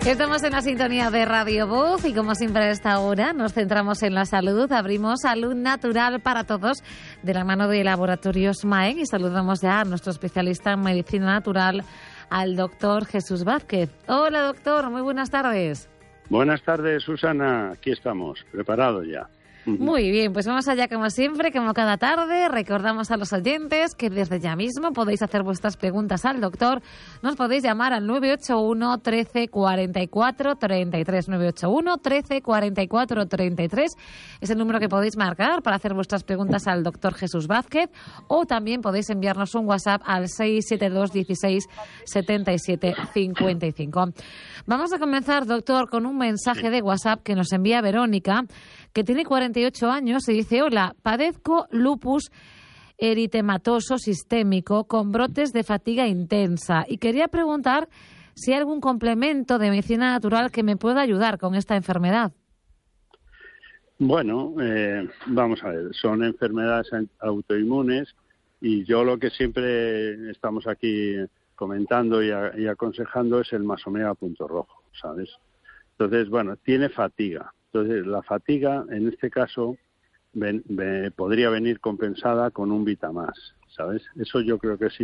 Estamos en la sintonía de Radio Voz y como siempre a esta hora nos centramos en la salud. Abrimos Salud Natural para Todos de la mano de Laboratorios Maen y saludamos ya a nuestro especialista en medicina natural, al doctor Jesús Vázquez. Hola doctor, muy buenas tardes. Buenas tardes Susana, aquí estamos, preparados ya. Muy bien, pues vamos allá como siempre, como cada tarde. Recordamos a los oyentes que desde ya mismo podéis hacer vuestras preguntas al doctor. Nos podéis llamar al 981 13 44 33. 981 13 44 33 es el número que podéis marcar para hacer vuestras preguntas al doctor Jesús Vázquez, o también podéis enviarnos un WhatsApp al 672 16 77 55. Vamos a comenzar, doctor, con un mensaje de WhatsApp que nos envía Verónica, que tiene 48 años y dice: hola, padezco lupus eritematoso sistémico con brotes de fatiga intensa y quería preguntar si hay algún complemento de medicina natural que me pueda ayudar con esta enfermedad. Bueno, vamos a ver, son enfermedades autoinmunes y yo lo que siempre estamos aquí comentando y aconsejando es el Masomega punto rojo, ¿sabes? Entonces, bueno, tiene fatiga. Entonces, la fatiga, en este caso, podría venir compensada con un Vitamás, ¿sabes? Eso yo creo que es,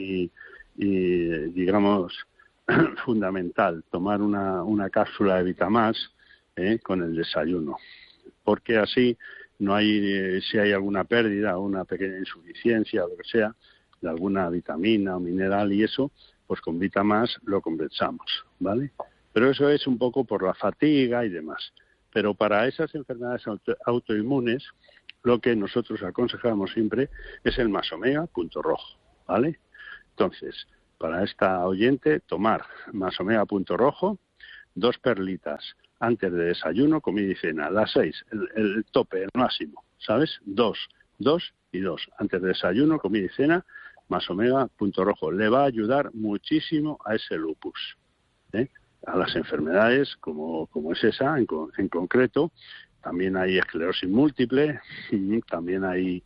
digamos, fundamental, tomar una cápsula de Vitamás con el desayuno, porque así no hay, si hay alguna pérdida o una pequeña insuficiencia o lo que sea, de alguna vitamina o mineral y eso, pues con Vitamás lo compensamos, ¿vale? Pero eso es un poco por la fatiga y demás. Pero para esas enfermedades autoinmunes, lo que nosotros aconsejamos siempre es el Masomega punto rojo, ¿vale? Entonces, para esta oyente, tomar Masomega punto rojo, 2 perlitas antes de desayuno, comida y cena, las 6, el tope, el máximo, ¿sabes? 2 y 2, antes de desayuno, comida y cena, Masomega punto rojo. Le va a ayudar muchísimo a ese lupus, a las enfermedades como es esa en concreto. También hay esclerosis múltiple, también hay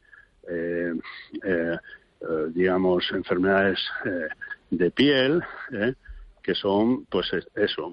digamos enfermedades de piel que son pues eso,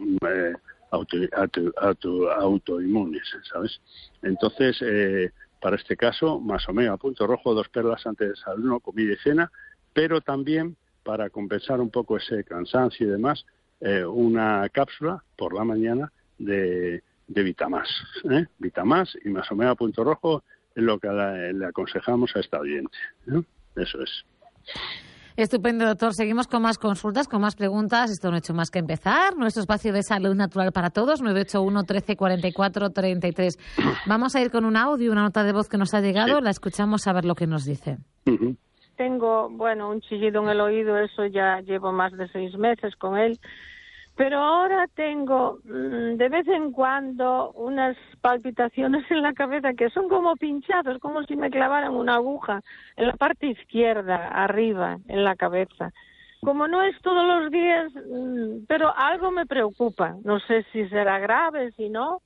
autoinmunes, ¿sabes? Entonces para este caso Masomega punto rojo, 2 perlas antes de desayuno, comida y cena, pero también para compensar un poco ese cansancio y demás, una cápsula por la mañana de Vitamás. Vitamás y Masomega punto rojo es lo que le aconsejamos a esta oyente, Eso es. Estupendo, doctor. Seguimos con más consultas, con más preguntas. Esto no ha hecho más que empezar. Nuestro espacio de salud natural para todos, 981 13 44 33. Vamos a ir con un audio, una nota de voz que nos ha llegado. Sí. La escuchamos a ver lo que nos dice. Uh-huh. Tengo, un chillido en el oído, eso ya llevo más de 6 meses con él, pero ahora tengo de vez en cuando unas palpitaciones en la cabeza que son como pinchados, como si me clavaran una aguja en la parte izquierda, arriba, en la cabeza. Como no es todos los días, pero algo me preocupa, no sé si será grave, si no.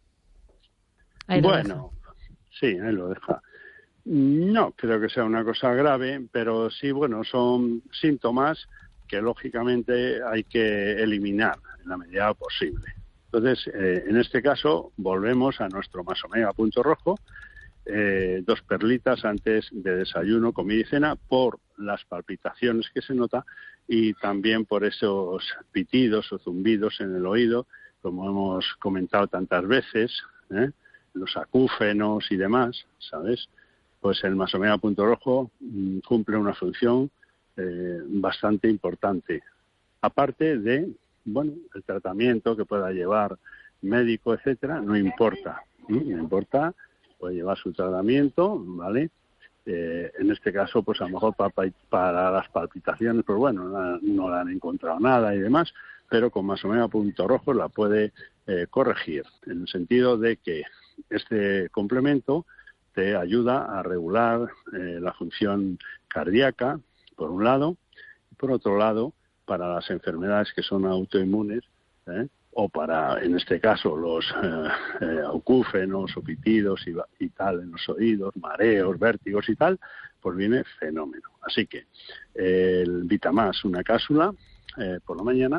Bueno, sí, ahí lo deja. No creo que sea una cosa grave, pero sí, son síntomas que lógicamente hay que eliminar en la medida posible. Entonces, en este caso, volvemos a nuestro Masomega punto rojo, 2 perlitas antes de desayuno, comida y cena, por las palpitaciones que se nota y también por esos pitidos o zumbidos en el oído, como hemos comentado tantas veces, los acúfenos y demás, ¿sabes? Pues el Masomega punto rojo cumple una función bastante importante. Aparte de, el tratamiento que pueda llevar médico, etcétera, no importa. No importa, puede llevar su tratamiento, ¿vale? En este caso, pues a lo mejor para las palpitaciones, pues no le han encontrado nada y demás, pero con Masomega punto rojo la puede corregir, en el sentido de que este complemento te ayuda a regular la función cardíaca, por un lado, y por otro lado, para las enfermedades que son autoinmunes, o para, en este caso, los acúfenos o pitidos y tal en los oídos, mareos, vértigos y tal, pues viene fenómeno. Así que el Vitamás, una cápsula por la mañana,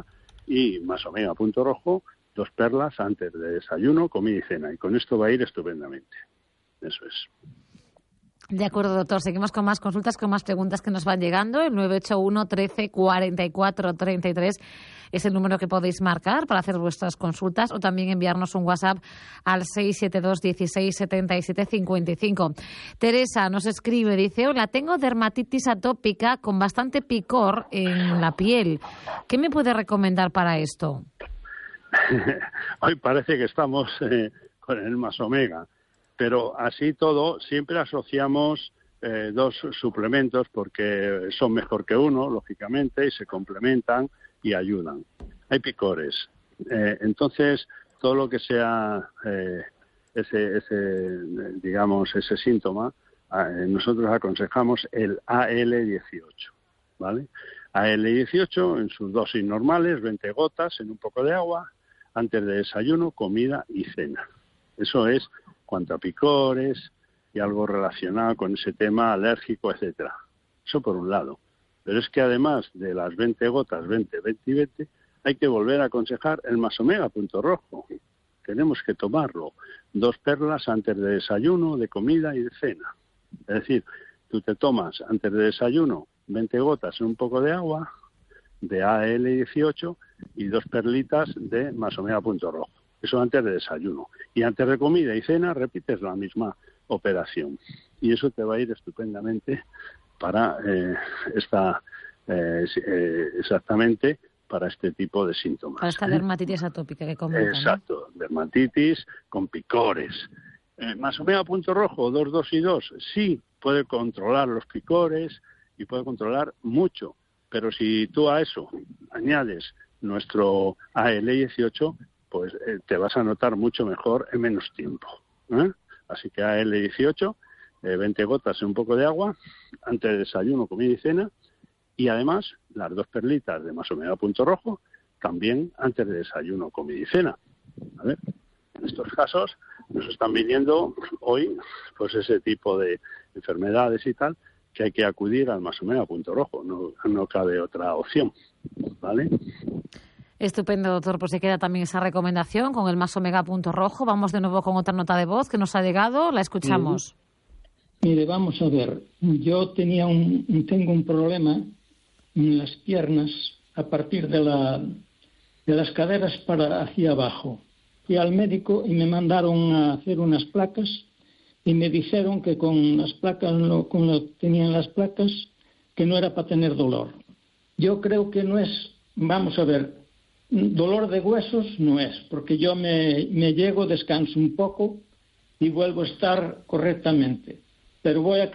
y más omega punto rojo, 2 perlas antes de desayuno, comida y cena. Y con esto va a ir estupendamente. Eso es. De acuerdo, doctor. Seguimos con más consultas, con más preguntas que nos van llegando. El 981 13 44 33 es el número que podéis marcar para hacer vuestras consultas o también enviarnos un WhatsApp al 672 16 77 55. Teresa nos escribe, dice: hola, tengo dermatitis atópica con bastante picor en la piel. ¿Qué me puede recomendar para esto? Hoy parece que estamos con el más omega. Pero así todo, siempre asociamos 2 suplementos porque son mejor que uno, lógicamente, y se complementan y ayudan. Hay picores. Entonces, todo lo que sea ese síntoma, nosotros aconsejamos el AL18, ¿vale? AL18 en sus dosis normales, 20 gotas en un poco de agua, antes de desayuno, comida y cena. Eso es cuanto a picores y algo relacionado con ese tema alérgico, etcétera. Eso por un lado. Pero es que además de las 20 gotas, 20, 20 y 20, hay que volver a aconsejar el más omega punto rojo. Tenemos que tomarlo 2 perlas antes de desayuno, de comida y de cena. Es decir, tú te tomas antes de desayuno 20 gotas en un poco de agua de AL18 y 2 perlitas de más omega punto rojo. Eso antes de desayuno. Y antes de comida y cena repites la misma operación. Y eso te va a ir estupendamente para exactamente para este tipo de síntomas. Para esta dermatitis atópica que comentan. Exacto, ¿no? Dermatitis con picores. Más omega punto rojo, 2, 2 y 2, sí puede controlar los picores y puede controlar mucho. Pero si tú a eso añades nuestro AL18, pues te vas a notar mucho mejor en menos tiempo. Así que AL18, 20 gotas en un poco de agua, antes de desayuno, comida y cena, y además las 2 perlitas de más omega punto rojo, también antes de desayuno, comida y cena. ¿Vale? En estos casos nos están viniendo hoy pues ese tipo de enfermedades y tal, que hay que acudir al más omega punto rojo, no cabe otra opción. ¿Vale? Estupendo, doctor. Pues se queda también esa recomendación con el más omega punto rojo. Vamos de nuevo con otra nota de voz que nos ha llegado. La escuchamos. Mire, vamos a ver. Yo tengo un problema en las piernas a partir de las caderas para hacia abajo. Fui al médico y me mandaron a hacer unas placas y me dijeron que con las placas, con lo que tenían las placas, que no era para tener dolor. Yo creo que no es, vamos a ver, dolor de huesos no es, porque yo me llego, descanso un poco y vuelvo a estar correctamente. Pero voy a